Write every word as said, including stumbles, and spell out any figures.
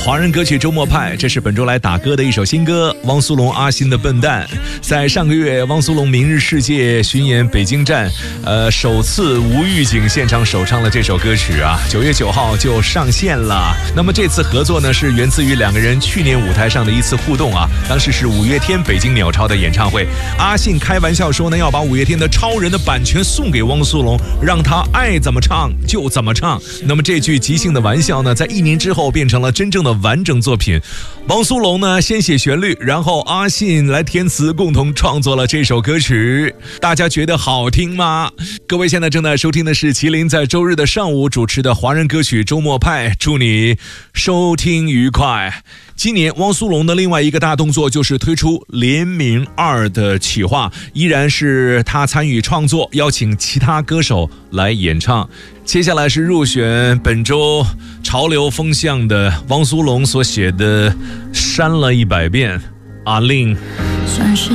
华人歌曲周末派，这是本周来打歌的一首新歌，汪苏泷阿信的笨蛋。在上个月，汪苏泷明日世界巡演北京站，呃，首次无预警现场首唱了这首歌曲啊，九月九号就上线了。那么这次合作呢，是源自于两个人去年舞台上的一次互动啊，当时是五月天北京鸟巢的演唱会，阿信开玩笑说呢，要把五月天的《超人》的版权送给汪苏泷，让他爱怎么唱就怎么唱。那么这句即兴的玩笑呢，在一年之后变成了真正的完整作品。汪苏泷呢先写旋律，然后阿信来填词，共同创作了这首歌曲。大家觉得好听吗？各位现在正在收听的是麒麟在周日的上午主持的华人歌曲周末派，祝你收听愉快。今年汪苏泷的另外一个大动作就是推出联名二的企划，依然是他参与创作，邀请其他歌手来演唱。接下来是入选本周潮流风向的汪苏泷所写的《删了一百遍》，阿令。 算是